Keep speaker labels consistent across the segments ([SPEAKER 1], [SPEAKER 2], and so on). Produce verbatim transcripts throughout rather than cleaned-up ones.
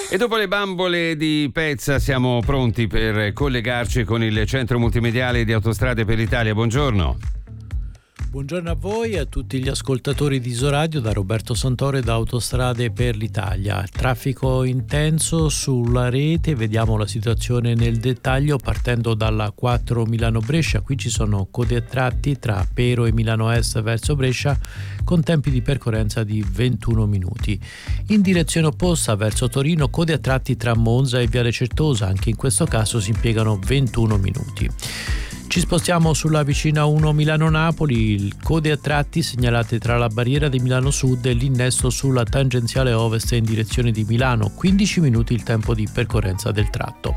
[SPEAKER 1] E dopo le bambole di Pezza siamo pronti per collegarci con il centro multimediale di Autostrade per l'Italia. Buongiorno.
[SPEAKER 2] Buongiorno a voi e a tutti gli ascoltatori di Isoradio, da Roberto Santore da Autostrade per l'Italia. Traffico intenso sulla rete, vediamo la situazione nel dettaglio partendo dalla quattro Milano-Brescia. Qui ci sono code a tratti tra Pero e Milano Est verso Brescia con tempi di percorrenza di ventuno minuti. In direzione opposta verso Torino, code a tratti tra Monza e Viale Certosa, anche in questo caso si impiegano ventuno minuti. Ci spostiamo sulla vicina uno Milano-Napoli, code a tratti segnalate tra la barriera di Milano Sud e l'innesto sulla tangenziale ovest in direzione di Milano, quindici minuti il tempo di percorrenza del tratto.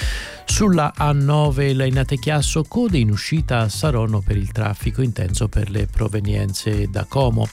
[SPEAKER 2] Sulla A nove Lainate Chiasso, code in uscita a Saronno per il traffico intenso per le provenienze da Como.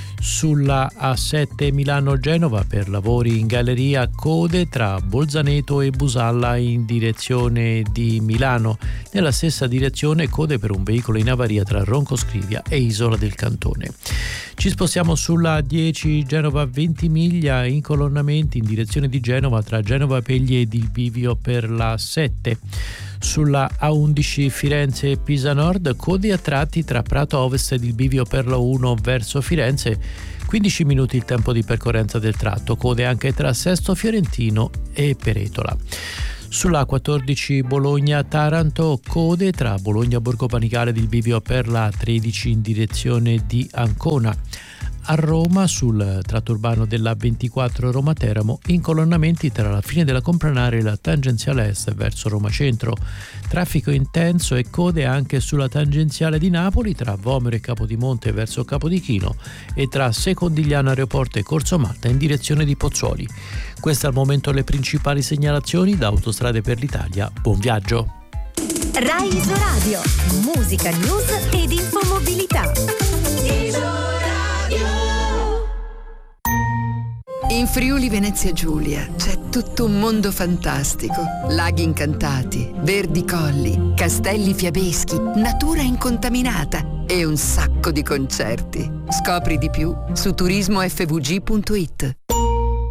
[SPEAKER 2] Sulla A sette Milano-Genova per lavori in galleria, code tra Bolzaneto e Busalla in direzione di Milano. Nella stessa direzione code per un veicolo in avaria tra Roncoscrivia e Isola del Cantone. Ci spostiamo sulla A dieci Genova-Ventimiglia, incolonnamenti in direzione di Genova tra Genova Pegli e Di Bivio per la sette. Sulla A undici Firenze-Pisa Nord, code a tratti tra Prato Ovest ed il bivio per la uno verso Firenze, quindici minuti il tempo di percorrenza del tratto, code anche tra Sesto Fiorentino e Peretola. Sulla A quattordici Bologna-Taranto, code tra Bologna Borgo Panigale ed il bivio per la tredici in direzione di Ancona. A Roma, sul tratto urbano della ventiquattro Roma-Teramo, incolonnamenti tra la fine della Compranare e la tangenziale est verso Roma Centro. Traffico intenso e code anche sulla tangenziale di Napoli tra Vomero e Capodimonte verso Capodichino e tra Secondigliano Aeroporto e Corso Malta in direzione di Pozzuoli. Queste al momento le principali segnalazioni da Autostrade per l'Italia. Buon viaggio!
[SPEAKER 3] Rai Isoradio, musica, news ed infomobilità.
[SPEAKER 4] In Friuli Venezia Giulia c'è tutto un mondo fantastico. Laghi incantati, verdi colli, castelli fiabeschi, natura incontaminata e un sacco di concerti. Scopri di più su turismo f v g punto i t.